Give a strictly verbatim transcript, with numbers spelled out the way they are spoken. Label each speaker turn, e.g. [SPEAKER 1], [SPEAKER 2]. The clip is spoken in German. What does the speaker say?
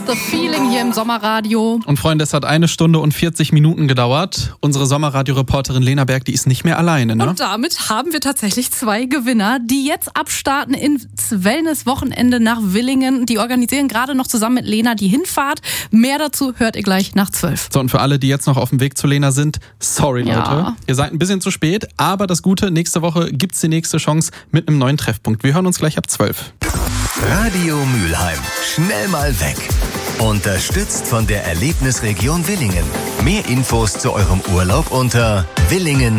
[SPEAKER 1] The Feeling hier im Sommerradio.
[SPEAKER 2] Und Freunde, es hat eine Stunde und vierzig Minuten gedauert. Unsere Sommerradio-Reporterin Lena Berg, die ist nicht mehr alleine, ne?
[SPEAKER 1] Und damit haben wir tatsächlich zwei Gewinner, die jetzt abstarten ins Wellness-Wochenende nach Willingen. Die organisieren gerade noch zusammen mit Lena die Hinfahrt. Mehr dazu hört ihr gleich nach zwölf.
[SPEAKER 2] So, und für alle, die jetzt noch auf dem Weg zu Lena sind, sorry Leute,
[SPEAKER 1] Ja.
[SPEAKER 2] ihr seid ein bisschen zu spät, aber das Gute, nächste Woche gibt's die nächste Chance mit einem neuen Treffpunkt. Wir hören uns gleich ab zwölf.
[SPEAKER 3] Radio Mülheim. Schnell mal weg. Unterstützt von der Erlebnisregion Willingen. Mehr Infos zu eurem Urlaub unter willingen